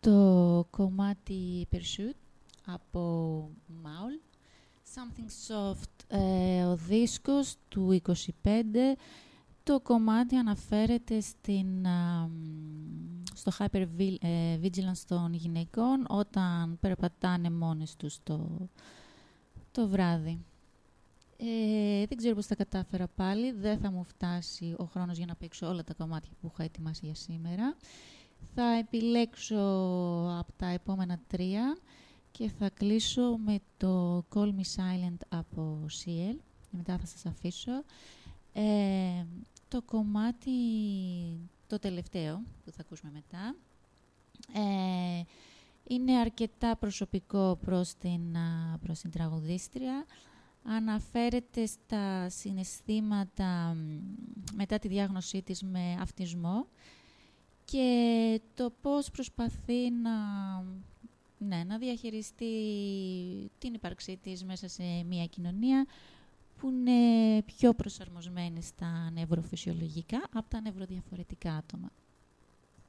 το κομμάτι Pursuit από Maul. Something Soft, ο δίσκος του 25. Το κομμάτι αναφέρεται στο hypervigilance των γυναικών όταν περπατάνε μόνες τους το βράδυ. Δεν ξέρω πώς τα κατάφερα πάλι. Δεν θα μου φτάσει ο χρόνος για να παίξω όλα τα κομμάτια που έχω ετοιμάσει για σήμερα. Θα επιλέξω από τα επόμενα 3 και θα κλείσω με το Call Me Silent από CL. Και μετά θα σας αφήσω. Το κομμάτι, το τελευταίο που θα ακούσουμε μετά, είναι αρκετά προσωπικό προς την τραγουδίστρια. Αναφέρεται στα συναισθήματα μετά τη διάγνωσή της με αυτισμό και το πώς προσπαθεί να διαχειριστεί την ύπαρξή της μέσα σε μια κοινωνία που είναι πιο προσαρμοσμένη στα νευροφυσιολογικά από τα νευροδιαφορετικά άτομα.